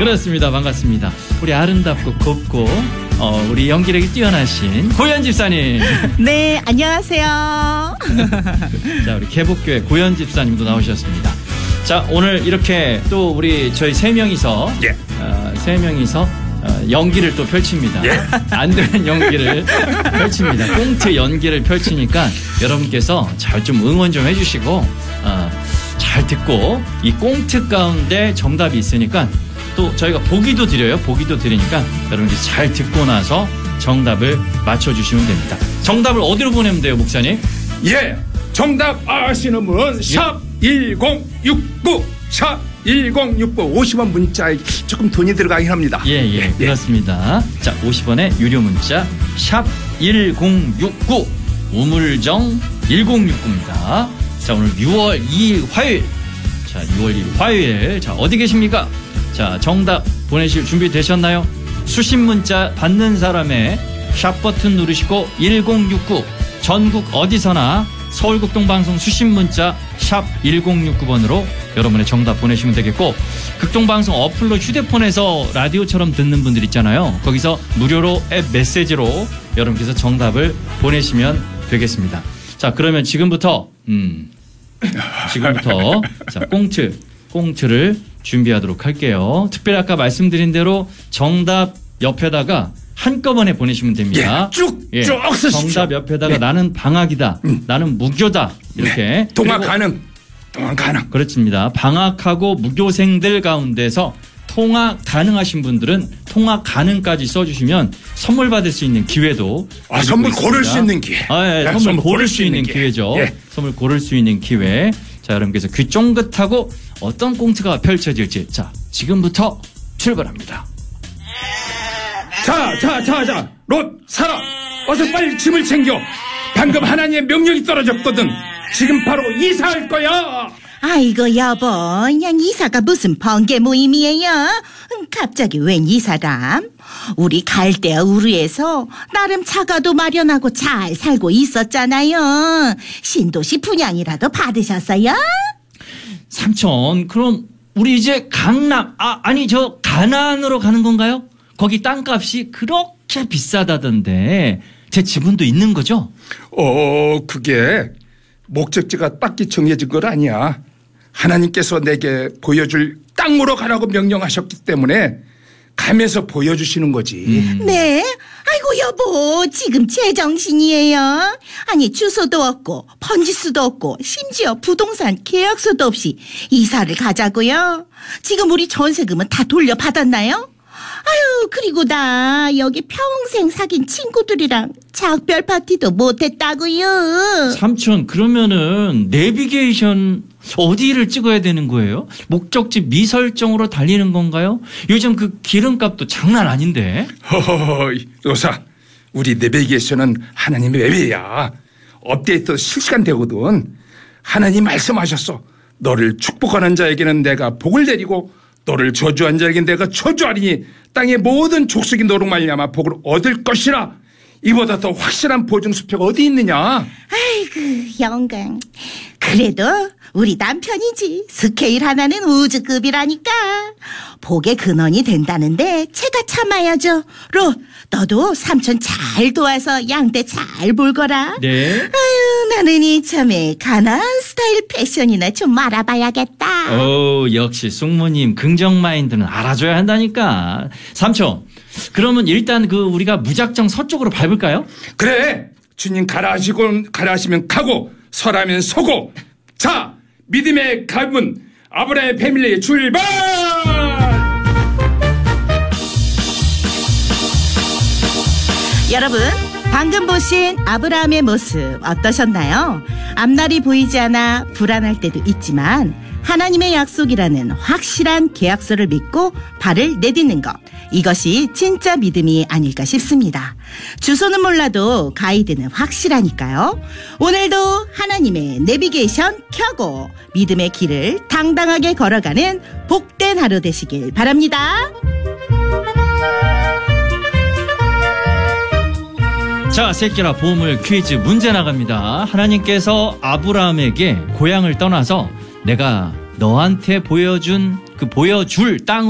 그렇습니다. 반갑습니다. 우리 아름답고 곱고 우리 연기력이 뛰어나신 고현 집사님. 네, 안녕하세요. 자, 우리 개복교회 고현 집사님도 나오셨습니다. 자, 오늘 이렇게 또 우리 저희 세 명이서 연기를 또 펼칩니다. 예. 안 되는 연기를 펼칩니다. 꽁트 연기를 펼치니까 여러분께서 잘 좀 응원 좀 해주시고 잘 듣고 이 꽁트 가운데 정답이 있으니까 또 저희가 보기도 드려요. 보기도 드리니까 여러분께서 잘 듣고 나서 정답을 맞춰주시면 됩니다. 정답을 어디로 보내면 돼요, 목사님? 예, 정답 아시는 분 샵 1069 샵 1069 50원 문자에 조금 돈이 들어가긴 합니다. 예, 그렇습니다. 자, 50원의 유료 문자 샵 1069 우물정 1069입니다. 자, 오늘 6월 2일 화요일. 자, 6월 2일 화요일. 자, 어디 계십니까? 자, 정답 보내실 준비 되셨나요? 수신 문자 받는 사람의 샵 버튼 누르시고 1069 전국 어디서나 서울극동방송 수신 문자 샵 1069번으로 여러분의 정답 보내시면 되겠고, 극동방송 어플로 휴대폰에서 라디오처럼 듣는 분들 있잖아요. 거기서 무료로 앱 메시지로 여러분께서 정답을 보내시면 되겠습니다. 자, 그러면 지금부터 자, 꽁트를 준비하도록 할게요. 특별히 아까 말씀드린 대로 정답 옆에다가 한꺼번에 보내시면 됩니다. 쭉 쓰십시오. 정답 옆에다가 나는 방학이다, 나는 무교다, 이렇게. 통학 가능. 그렇습니다. 방학하고 무교생들 가운데서 통학 가능하신 분들은 통학 가능까지 써주시면 선물 받을 수 있는 기회도. 선물 고를 수 있는 기회. 선물 고를 수 있는 기회죠. 예. 선물 고를 수 있는 기회. 자, 여러분께서 귀 쫑긋하고 어떤 꽁트가 펼쳐질지. 자, 지금부터 출발합니다. 자, 롯, 살아. 어서 빨리 짐을 챙겨. 방금 하나님의 명령이 떨어졌거든. 지금 바로 이사할 거야. 아이고 여보, 그냥 이사가 무슨 번개 모임이에요? 갑자기 웬 이사람? 우리 갈대아 우르에서 나름 자가도 마련하고 잘 살고 있었잖아요. 신도시 분양이라도 받으셨어요? 삼촌, 그럼 우리 이제 가나안으로 가는 건가요? 거기 땅값이 그렇게 비싸다던데 제 지분도 있는 거죠? 그게 목적지가 딱히 정해진 건 아니야. 하나님께서 내게 보여줄 땅으로 가라고 명령하셨기 때문에 가면서 보여주시는 거지. 네? 아이고 여보, 지금 제정신이에요. 아니, 주소도 없고 번지수도 없고 심지어 부동산 계약서도 없이 이사를 가자고요? 지금 우리 전세금은 다 돌려받았나요? 아유, 그리고 나 여기 평생 사귄 친구들이랑 작별 파티도 못했다고요. 삼촌, 그러면은 내비게이션 어디를 찍어야 되는 거예요? 목적지 미설정으로 달리는 건가요? 요즘 그 기름값도 장난 아닌데. 허허허, 요사, 우리 내비게이션은 하나님의 웹이야. 업데이트 실시간 되거든. 하나님 말씀하셨어. 너를 축복하는 자에게는 내가 복을 내리고 너를 저주한 자에게 내가 저주하리니 땅의 모든 족속이 너로 말미암아 복을 얻을 것이라. 이보다 더 확실한 보증수표가 어디 있느냐. 아이고 영광. 그래도 우리 남편이지. 스케일 하나는 우주급이라니까. 복의 근원이 된다는데 제가 참아야죠. 로, 너도 삼촌 잘 도와서 양떼 잘 볼거라. 네. 아유, 나는 이참에 가나안 스타일 패션이나 좀 알아봐야겠다. 역시 숙모님 긍정 마인드는 알아줘야 한다니까. 삼촌, 그러면 일단 우리가 무작정 서쪽으로 밟을까요? 그래, 주님 가라 하시면 가고 서라면 서고. 자, 믿음의 가문 아브라함의 패밀리 출발! 여러분, 방금 보신 아브라함의 모습 어떠셨나요? 앞날이 보이지 않아 불안할 때도 있지만 하나님의 약속이라는 확실한 계약서를 믿고 발을 내딛는 것, 이것이 진짜 믿음이 아닐까 싶습니다. 주소는 몰라도 가이드는 확실하니까요. 오늘도 하나님의 내비게이션 켜고 믿음의 길을 당당하게 걸어가는 복된 하루 되시길 바랍니다. 자, 새끼라 보물 퀴즈 문제 나갑니다. 하나님께서 아브라함에게 고향을 떠나서 내가 너한테 보여줄 땅